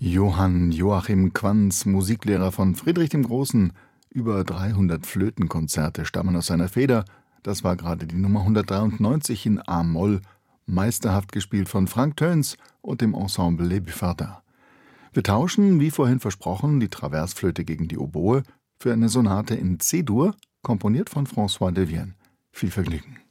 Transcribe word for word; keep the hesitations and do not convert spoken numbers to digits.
Johann Joachim Quanz, Musiklehrer von Friedrich dem Großen. Über dreihundert Flötenkonzerte stammen aus seiner Feder. Das war gerade die Nummer hundertdreiundneunzig in a-Moll, meisterhaft gespielt von Frank Töns und dem Ensemble Les Buffardins. Wir tauschen, wie vorhin versprochen, die Traversflöte gegen die Oboe für eine Sonate in C-Dur, komponiert von François Devienne. Viel Vergnügen.